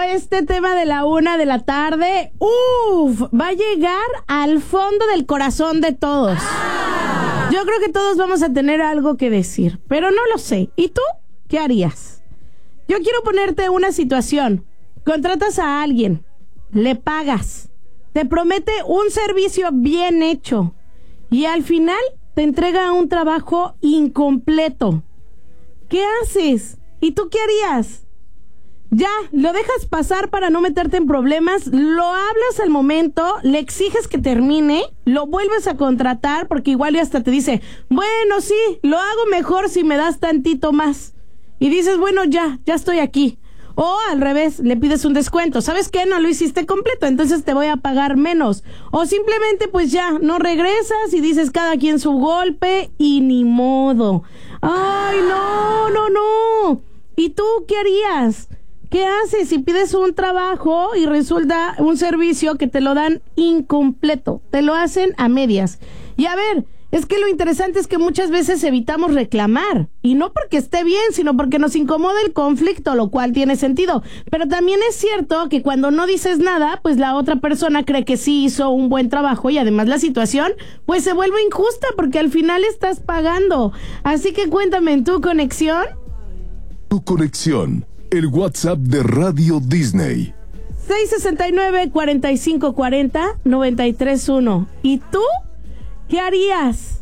este tema de la 1:00 p.m, va a llegar al fondo del corazón de todos. Yo creo que todos vamos a tener algo que decir, pero no lo sé. ¿Y tú qué harías? Yo quiero ponerte una situación. Contratas a alguien, le pagas, te promete un servicio bien hecho y al final te entrega un trabajo incompleto. ¿Qué haces? ¿Y tú qué harías? Ya, lo dejas pasar para no meterte en problemas, lo hablas al momento, le exiges que termine, lo vuelves a contratar porque igual y hasta te dice, bueno, sí, lo hago mejor si me das tantito más. Y dices, bueno, ya estoy aquí. O al revés, le pides un descuento. ¿Sabes qué? No lo hiciste completo, entonces te voy a pagar menos. O simplemente pues ya, no regresas y dices cada quien su golpe y ni modo. ¡Ay, no! ¿Y tú qué harías? ¿Qué haces si pides un trabajo y resulta un servicio que te lo dan incompleto? Te lo hacen a medias. Y a ver, es que lo interesante es que muchas veces evitamos reclamar. Y no porque esté bien, sino porque nos incomoda el conflicto, lo cual tiene sentido. Pero también es cierto que cuando no dices nada, pues la otra persona cree que sí hizo un buen trabajo y además la situación pues se vuelve injusta porque al final estás pagando. Así que cuéntame, ¿en tu conexión? Tu conexión, el WhatsApp de Radio Disney. 669-4540-931. ¿Y tú qué harías?